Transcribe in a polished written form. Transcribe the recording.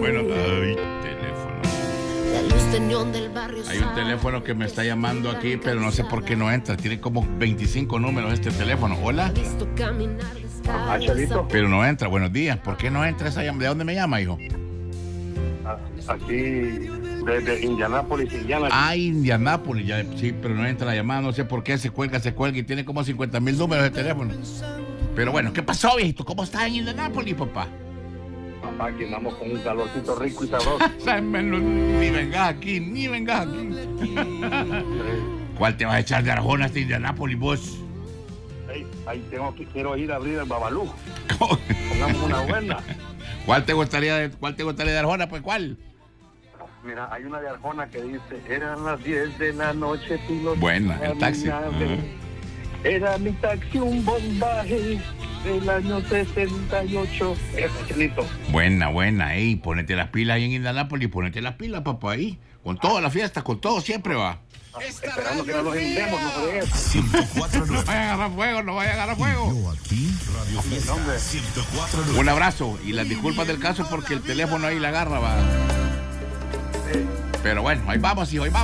Bueno, ay, teléfono. La luz de neón del barrio. Hay un teléfono que me está llamando aquí, pero no sé por qué no entra. Tiene como 25 números este teléfono. Hola. Chavito. Pero no entra. Buenos días. ¿Por qué no entra esa llamada? ¿De dónde me llama, hijo? Aquí, desde Indianápolis, Indiana. Ah, Indianápolis. Ya, sí, pero no entra la llamada. No sé por qué se cuelga y tiene como 50,000 números de teléfono. Pero bueno, ¿qué pasó, viejito? ¿Cómo estás en Indianápolis, papá? Papá, aquí andamos con un calorcito rico y sabroso. Ni vengas aquí, ¿Cuál te vas a echar de Arjona hasta Indianápolis, vos? Ahí quiero ir a abrir el Babalú. Pongamos una buena. ¿Cuál te gustaría de Arjona? Pues, ¿cuál? Mira, hay una de Arjona que dice: eran las 10 de la noche, buena, el taxi. Era mi taxi un Volkswagen del año 68. Eso, chelito. Buena, ey, ponete las pilas ahí en Indianápolis, ponete las pilas, papá, ahí. Con toda la fiesta, con todo, siempre va. Esperando que no nos inventemos, no fregues. 104.9. No vaya a agarrar fuego. Yo aquí, Radio Fiesta 104.9. Un abrazo y las disculpas del caso porque el teléfono ahí la agarra, va. Pero bueno, ahí vamos, hijo, ahí vamos.